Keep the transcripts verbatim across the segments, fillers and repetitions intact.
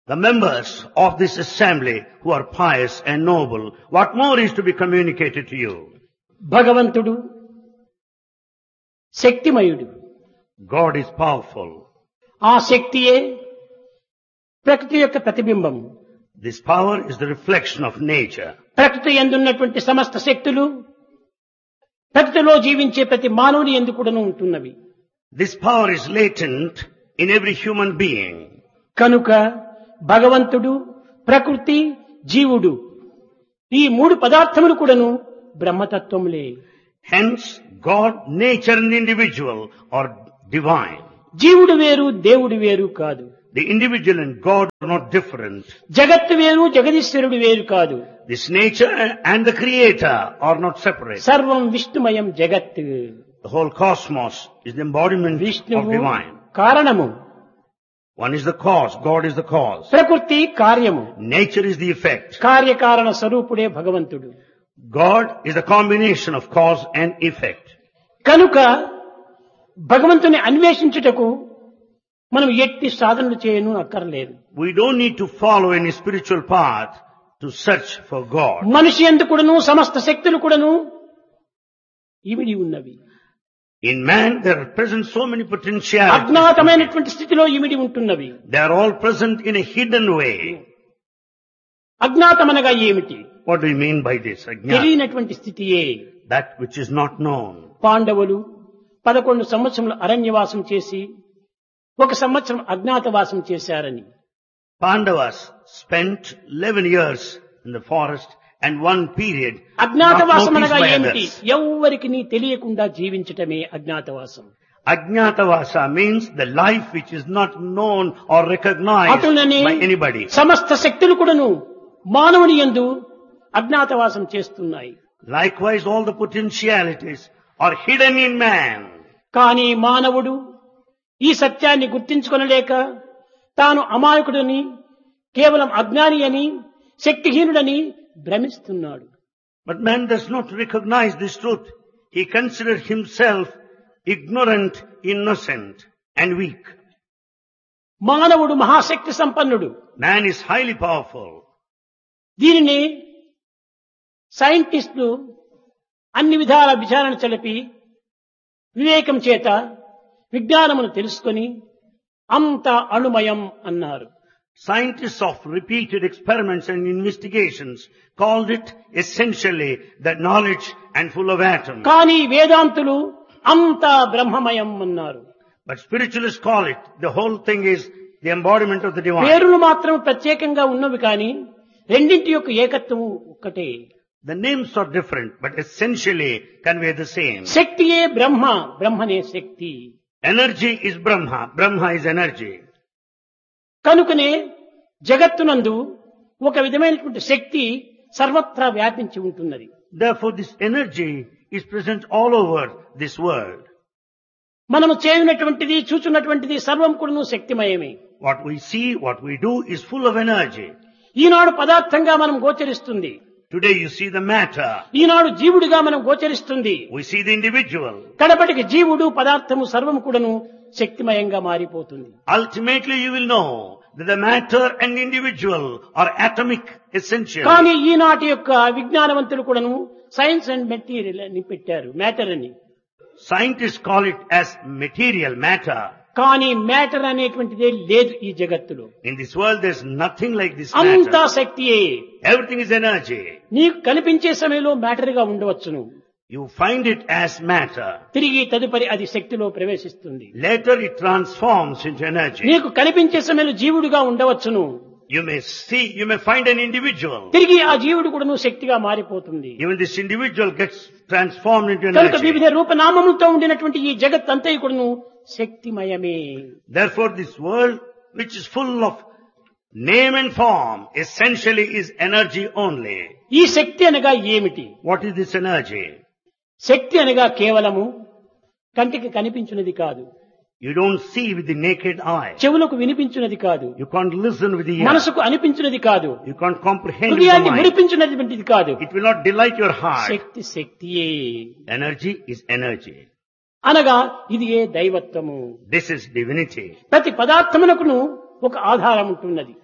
The members of this assembly who are pious and noble, what more is to be communicated to you? భగవంతుడు శక్తిమయుడు. God is powerful. ఆ శక్తియే ప్రకృతి యొక్క ప్రతిబింబం. This power is the reflection of nature. ప్రకృతి యందున్నటువంటి సమస్త శక్తులు ప్రకృతిలో జీవించే ప్రతి మానవుని యందు కూడాను ఉంటున్నవి. This power is latent in every human being. కనుక భగవంతుడు, ప్రకృతి, జీవుడు ఈ మూడు పదార్థములు కూడాను బ్రహ్మతత్వములే. Hence, God, nature and individual are divine. జీవుడు వేరు, దేవుడు వేరు కాదు. The individual and God are not different. జగత్తు వేరు, జగదీశ్వరుడు వేరు కాదు. This nature and the creator are not separate. సర్వం విష్ణుమయం జగత్. The whole cosmos is the embodiment of విష్ణువు divine. కారణము, One is the cause, God is the cause. ప్రకృతి కార్యము, Nature is the effect. కార్యకారణ స్వరూపుడే భగవంతుడు. God is the combination of cause and effect. కనుక భగవంతుని అన్వేషించుటకు మనం ఎట్టి సాధనలు చేయను అక్కర్లేదు. We don't need to follow any spiritual path to search for God. మనిషి యందు కూడాను సమస్త శక్తులు కూడాను ఇమిడి ఉన్నవి. In man there are present so many potentialities. అజ్ఞాతమైనటువంటి స్థితిలో ఇమిడి ఉంటున్నవి. They are all present in a hidden way. అజ్ఞాతమనగా ఏమిటి? What do you mean by this? Ajnana. తెలియనటువంటి స్థితియే. That which is not known. పాండవులు పదకొండు సంవత్సరములు అరణ్యవాసం చేసి ఒక సంవత్సరం అజ్ఞాతవాసం చేశారని. Pandavas spent eleven years in the forest and one period not అజ్ఞాతవాసం noticed అనగా by ఏమిటి? others. ఎవ్వరికి నీ తెలియకుండా జీవించటమే అజ్ఞాతవాసం. Ajnatavasa means the life which is not known or recognized అటులనే by anybody. సమస్త శక్తులు కూడాను మానవుని యందు అజ్ఞాతవాసం చేస్తున్నాయి. Likewise, all the potentialities are hidden in man. కానీ మానవుడు ఈ సత్యాన్ని గుర్తించుకొనలేక తాను అమాయకుడని, కేవలం అజ్ఞాని అని, శక్తిహీనుడని భ్రమిస్తున్నాడు. But man does not recognize this truth. He considers himself ignorant, innocent, and weak. మానవుడు మహాశక్తి సంపన్నుడు. Man is highly powerful. దీనిని సైంటిస్టులు అన్ని విధాల విచారణ చెలిపి వివేకం చేత విజ్ఞానమును తెలుసుకొని అంత అణుమయం అన్నారు. Scientists of repeated experiments and investigations called it essentially the knowledge and full of atoms. కానీ వేదాంతులు అంతా బ్రహ్మమయం అన్నారు. But spiritualists call it, the whole thing is the embodiment of the divine. పేర్లు మాత్రం ప్రత్యేకంగా ఉన్నవి కానీ రెండింటి యొక్క ఏకత్వము ఒక్కటే. The names are different, but essentially convey the same. శక్తియే Brahma, బ్రహ్మనే Shakti. Energy is Brahma, Brahma is energy. కనుకనే జగత్తునందు ఒక విధమైనటువంటి శక్తి సర్వత్రా వ్యాపించి ఉంటున్నది. Therefore this energy is present all over this world. మనము చేయునటువంటిది, చూచున్నటువంటిది సర్వం కూడాను శక్తిమయమే. What we see, what we do is full of energy. ఈనాడు పదార్థంగా మనం గోచరిస్తుంది. Today you see the matter. ఈనాడు జీవుడిగా మనం గోచరిస్తుంది. We see the individual. కడపటికి జీవుడు, పదార్థము సర్వము కూడాను శక్తిమయంగా మారిపోతుంది. Ultimately you will know that the matter and individual are atomic essentially. కానీ ఈనాటి యొక్క విజ్ఞానవంతులు కూడాను సైన్స్ అండ్ మెటీరియల్ అని పెట్టారు, మ్యాటర్ అని. Scientists call it as material matter. కానీ మ్యాటర్ అనేటువంటిదే లేదు ఈ జగత్తులో. In this world there's nothing like this అంతా matter. శక్తియే. Everything is energy. నీకు కనిపించే సమయంలో మ్యాటర్ గా ఉండవచ్చును. You find it as matter. తిరిగి తదుపరి అది శక్తిలో ప్రవేశిస్తుంది. Later it transforms into energy. నీకు కనిపించే సమయంలో జీవుడుగా ఉండవచ్చును. You may see, you may find an individual. తిరిగి ఆ జీవుడు కూడాను శక్తిగా మారిపోతుంది. Even this individual gets transformed into కనుక energy. వివిధ రూపనామములతో ఉండినటువంటి ఈ జగత్ అంతా కూడాను శక్తిమయమే. Therefore this world, which is full of name and form, essentially is energy only. ఈ శక్తి అనగా ఏమిటి? What is this energy? శక్తి అనగా కేవలము కంటికి కనిపించినది కాదు, You don't see with the naked eye. చెవులకు వినిపించినది కాదు, You can't listen with the ear. మనసుకు అనిపించినది కాదు, You can't comprehend with the హృదయాన్ని mind. మురిపించినటువంటిది కాదు. It will not delight your heart. Shakti శక్తియే Energy is energy. అనగా ఇది ఏ దైవత్వము. This is divinity. ప్రతి పదార్థమునకును ఒక ఆధారం ఉంటున్నది.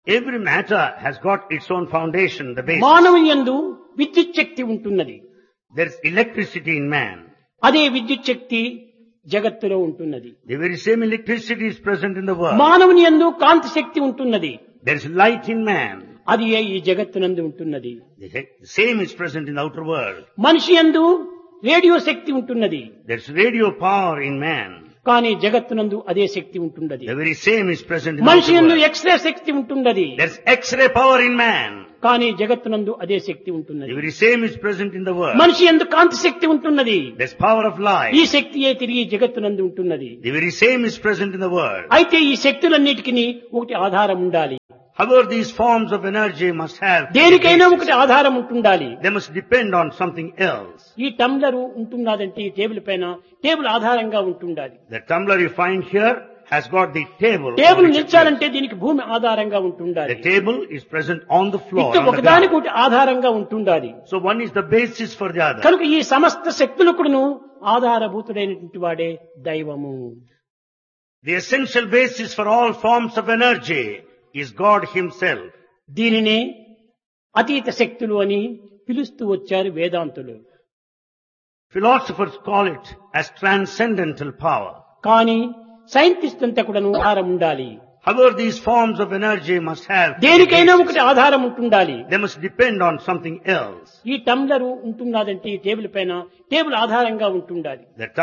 Every matter has got its own foundation, the basis. మానవుని యందు విద్యుత్ శక్తి ఉంటున్నది. There is electricity in man. అదే విద్యుత్ శక్తి జగత్తులో ఉంటున్నది. The very same electricity is present in the world. మానవుని యందు కాంతి శక్తి ఉంటున్నది. There is light in man. అది ఈ జగత్తునందు ఉంటున్నది. The same is present in the outer world. మనిషి యందు రేడియో శక్తి ఉంటున్నది. There is radio power in man. కానీ జగత్తునందు అదే శక్తి ఉంటున్నది. The very same is present in the మనిషి outer యందు world. ఎక్స్రే శక్తి ఉంటున్నది. There is X-ray power in man. కానీ జగత్తునందు అదే శక్తి The ఉంటున్నది. very same is present in the world. మనిషి యందు కాంతి శక్తి ఉంటున్నది. There is power of light. ఈ శక్తియే తిరిగి జగత్తునందు ఉంటున్నది. The very same is present in the world. అయితే ఈ శక్తులన్నిటికీ ఒకటి ఆధారం ఉండాలి. However, these forms of energy must have, దేనికైనా ఒకటి ఆధారం ఉంటుండాలి. they must depend on something else. ఈ టంబ్లర్ ఉంటున్నదంటే ఈ టేబుల్ పైన టేబుల్ ఆధారంగా ఉంటుండాలి. The tumbler you find here has got the table. Table on which it నిల్చాలంటే దీనికి భూమి ఆధారంగా rests. ఉంటుండాలి. The table is present on the floor. ఇటు On the ఒకదానికి ground. ఒకటి ఆధారంగా ఉంటుండాలి. So one is the basis for the other. కనుక ఈ సమస్త శక్తులకును ఆధారభూతుడైనటువంటి వాడే దైవము. The essential basis for all forms of energy is God Himself. దీనినే అతీత శక్తులు అని పిలుస్తూ వచ్చారు వేదాంతులు. Philosophers call it as transcendental power. కానీ సైంటిస్ట్ అంతా కూడా ఆధారం ఉండాలి. However, these forms of energy must have, దేనికైనా ఒకటి ఆధారం ఉంటుండాలి. they must depend on something else. ఈ టంబ్లర్ ఉంటున్నదంటే ఈ టేబుల్ పైన టేబుల్ ఆధారంగా ఉంటుండాలి. The